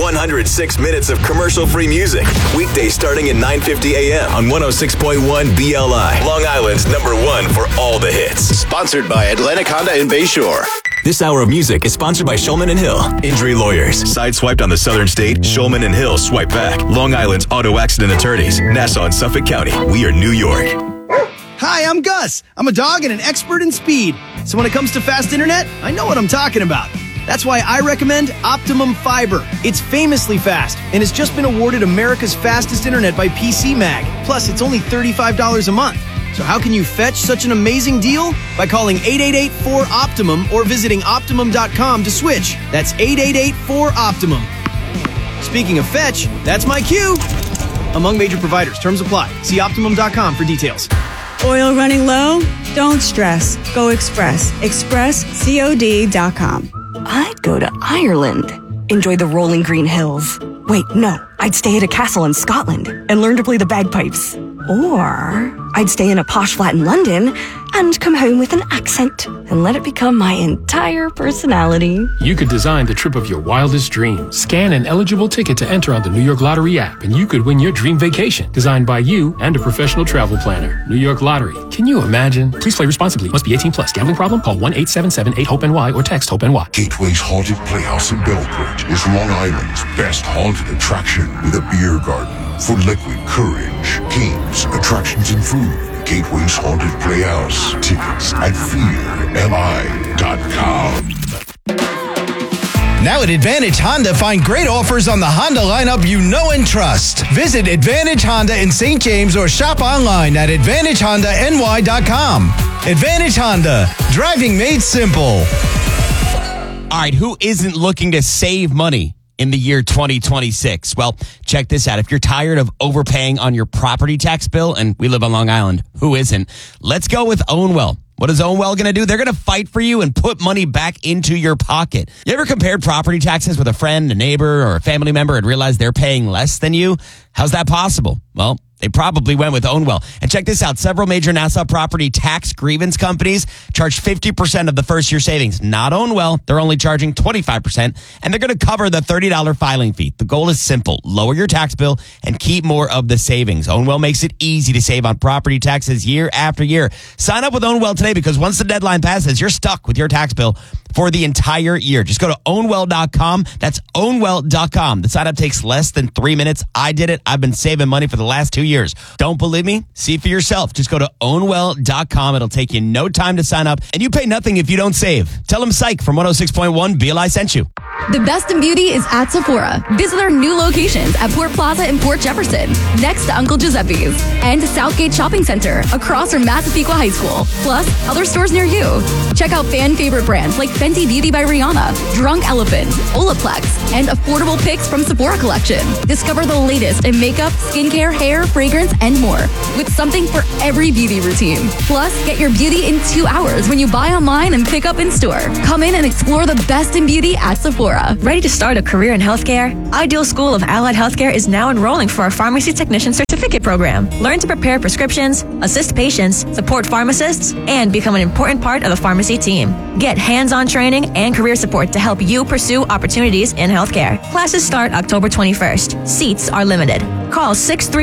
106 minutes of commercial-free music. Weekdays starting at 9:50 a.m. on 106.1 BLI. Long Island's #1 for all the hits. Sponsored by Atlantic Honda in Bayshore. This hour of music is sponsored by Shulman & Hill. Injury lawyers. Sideswiped on the Southern State, Shulman & Hill swipe back. Long Island's auto accident attorneys. Nassau and Suffolk County. We are New York. Hi, I'm Gus. I'm a dog and an expert in speed. So when it comes to fast internet, I know what I'm talking about. That's why I recommend Optimum Fiber. It's famously fast and has just been awarded America's fastest internet by PC Mag. Plus, it's only $35 a month. So how can you fetch such an amazing deal? By calling 888-4-OPTIMUM or visiting Optimum.com to switch. That's 888-4-OPTIMUM. Speaking of fetch, that's my cue. Among major providers, terms apply. See Optimum.com for details. Oil running low? Don't stress. Go Express. ExpressCOD.com. I'd go to Ireland. Enjoy the rolling green hills. Wait, no. I'd stay at a castle in Scotland and learn to play the bagpipes. Or I'd stay in a posh flat in London and come home with an accent and let it become my entire personality. You could design the trip of your wildest dreams. Scan an eligible ticket to enter on the New York Lottery app, and you could win your dream vacation, designed by you and a professional travel planner. New York Lottery. Can you imagine? Please play responsibly. Must be 18 plus. Gambling problem? Call 1-877-8-HOPE-NY or text HOPE-NY. Gateway's Haunted Playhouse in Belbridge is Long Island's best haunted attraction with a beer garden for liquid courage, games, attractions, and food. Gateway's Haunted Playhouse. Tickets at fearmi.com. Now at Advantage Honda, find great offers on the Honda lineup you know and trust. Visit Advantage Honda in St. James or shop online at AdvantageHondaNY.com. Advantage Honda, driving made simple. All right, who isn't looking to save money in the year 2026? Well, check this out. If you're tired of overpaying on your property tax bill, and we live on Long Island, who isn't? Let's go with Ownwell. What is Ownwell going to do? They're going to fight for you and put money back into your pocket. You ever compared property taxes with a friend, a neighbor, or a family member and realized they're paying less than you? How's that possible? Well, they probably went with Ownwell. And check this out. Several major Nassau property tax grievance companies charge 50% of the first year savings. Not Ownwell. They're only charging 25%, and they're going to cover the $30 filing fee. The goal is simple. Lower your tax bill and keep more of the savings. Ownwell makes it easy to save on property taxes year after year. Sign up with Ownwell today, because once the deadline passes, you're stuck with your tax bill for the entire year. Just go to Ownwell.com. That's Ownwell.com. The sign up takes less than 3 minutes. I did it. I've been saving money for the last 2 years. Don't believe me? See for yourself. Just go to Ownwell.com. It'll take you no time to sign up, and you pay nothing if you don't save. Tell them Psych from 106.1 BLI sent you. The best in beauty is at Sephora. Visit our new locations at Port Plaza and Port Jefferson, next to Uncle Giuseppe's, and Southgate Shopping Center across from Massapequa High School, plus other stores near you. Check out fan favorite brands like Fenty Beauty by Rihanna, Drunk Elephant, Olaplex, and affordable picks from Sephora Collection. Discover the latest in makeup, skincare, hair, fragrance, and more, with something for every beauty routine. Plus, get your beauty in 2 hours when you buy online and pick up in store. Come in and explore the best in beauty at Sephora. Ready to start a career in healthcare? Ideal School of Allied Healthcare is now enrolling for our Pharmacy Technician Certificate program. Learn to prepare prescriptions, assist patients, support pharmacists, and become an important part of the pharmacy team. Get hands-on training and career support to help you pursue opportunities in healthcare. Classes start October 21st. Seats are limited. Call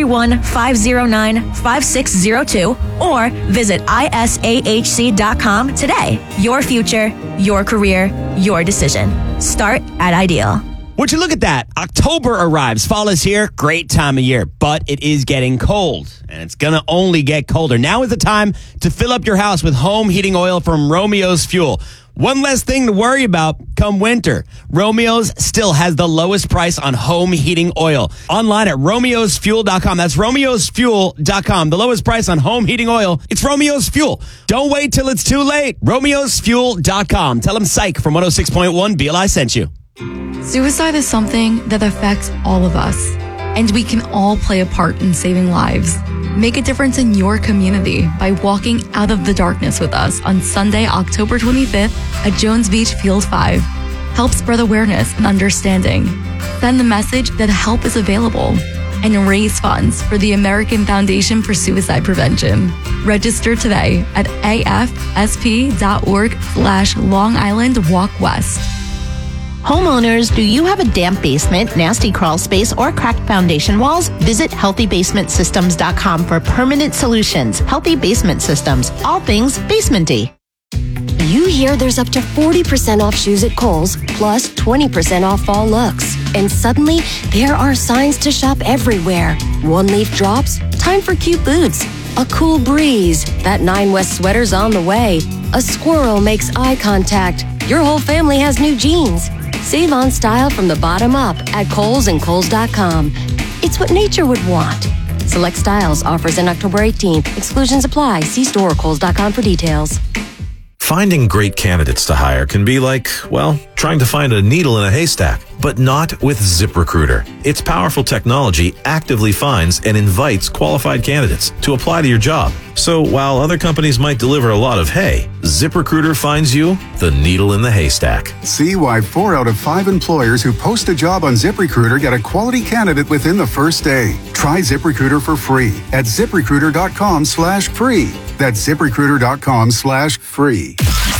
631-509-5602 or visit isahc.com today. Your future, your career, your decision. Start at Ideal. Would you look at that? October arrives. Fall is here. Great time of year. But it is getting cold, and it's going to only get colder. Now is the time to fill up your house with home heating oil from Romeo's Fuel. One less thing to worry about come winter. Romeo's still has the lowest price on home heating oil. Online at romeosfuel.com. That's romeosfuel.com. The lowest price on home heating oil. It's Romeo's Fuel. Don't wait till it's too late. romeosfuel.com. Tell them Psych from 106.1 BLI sent you. Suicide is something that affects all of us, and we can all play a part in saving lives. Make a difference in your community by walking out of the darkness with us on Sunday, October 25th at Jones Beach Field 5. Help spread awareness and understanding. Send the message that help is available and raise funds for the American Foundation for Suicide Prevention. Register today at afsp.org/Long Island Walk West. Homeowners, do you have a damp basement, nasty crawl space, or cracked foundation walls? Visit HealthyBasementSystems.com for permanent solutions. Healthy Basement Systems, all things basement-y. You hear there's up to 40% off shoes at Kohl's, plus 20% off fall looks. And suddenly, there are signs to shop everywhere. One leaf drops, time for cute boots. A cool breeze, that 9 West sweater's on the way. A squirrel makes eye contact. Your whole family has new jeans. Save on style from the bottom up at Kohl's and Kohl's.com. It's what nature would want. Select styles, offers in October 18th. Exclusions apply. See store or Kohl's.com for details. Finding great candidates to hire can be like, well, trying to find a needle in a haystack, but not with ZipRecruiter. Its powerful technology actively finds and invites qualified candidates to apply to your job. So while other companies might deliver a lot of hay, ZipRecruiter finds you the needle in the haystack. See why 4 out of 5 employers who post a job on ZipRecruiter get a quality candidate within the first day. Try ZipRecruiter for free at ZipRecruiter.com/free. That's ZipRecruiter.com/free.